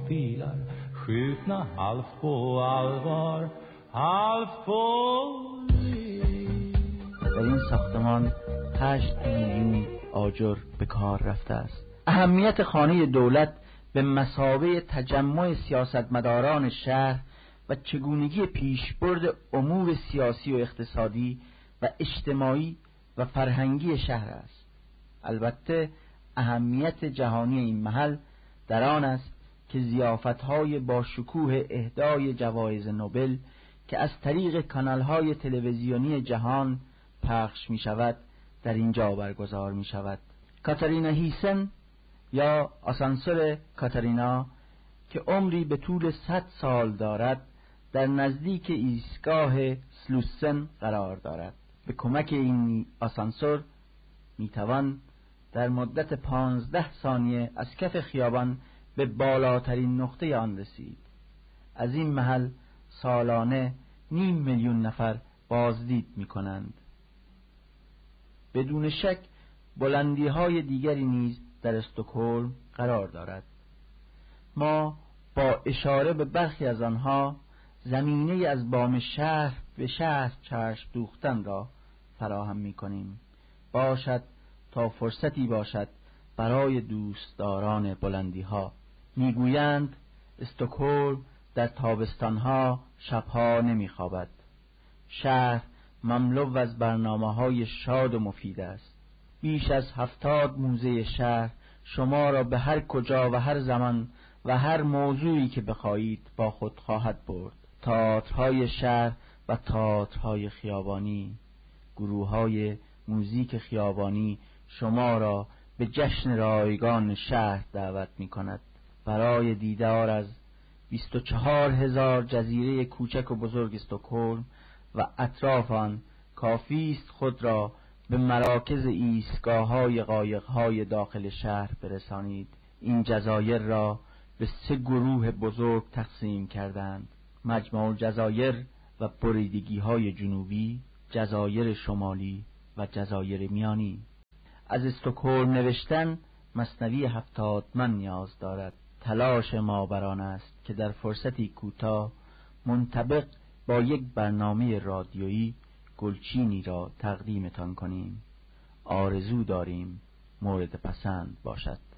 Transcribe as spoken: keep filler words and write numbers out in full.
filar, skjutna halvt på allvar, halvt på liv. در این ساختمان هشت میلیون آجر به کار رفته است. اهمیت خانه دولت به مثابه تجمع سیاستمداران شهر و چگونگی پیشبرد امور سیاسی و اقتصادی و اجتماعی و فرهنگی شهر است. البته اهمیت جهانی این محل در آن است که ضیافت‌های با شکوه اهدای جوایز نوبل که از طریق کانال‌های تلویزیونی جهان پخش می‌شود در اینجا برگزار می‌شود. کاتارینا هیسن یا آسانسور کاتارینا که عمری به طول صد سال دارد در نزدیک ایستگاه سلوسن قرار دارد. به کمک این آسانسور میتوان در مدت پانزده ثانیه از کف خیابان به بالاترین نقطه آن رسید. از این محل سالانه نیم میلیون نفر بازدید میکنند. بدون شک بلندی های دیگری نیز در استکهلم قرار دارد. ما با اشاره به برخی از آنها زمینه از بام شهر به شهر چشم دوختن را فراهم می کنیم. باشد تا فرصتی باشد برای دوستداران بلندی ها. می گویند استکهلم در تابستانها شبها نمی خوابد. شهر مملو از برنامه های شاد و مفید است. بیش از هفتاد موزه شهر شما را به هر کجا و هر زمان و هر موضوعی که بخواهید با خود خواهد برد. تئاترهای شهر و تئاترهای خیابانی، گروه‌های موزیک خیابانی شما را به جشن رایگان شهر دعوت می‌کند. برای دیدار از بیست و چهار هزار جزیره کوچک و بزرگ استکهلم و اطراف آن کافی است خود را به مراکز ایستگاه‌های قایق‌های داخل شهر برسانید. این جزایر را به سه گروه بزرگ تقسیم کردند: مجمع الجزایر و بریدگی‌های جنوبی، جزایر شمالی و جزایر میانی. از استکهلم نوشتن مثنوی هفتاد من نیاز دارد. تلاش ما بر آن است که در فرصتی کوتاه منطبق با یک برنامه رادیویی گلچینی را تقدیمتان کنیم. آرزو داریم مورد پسند باشد.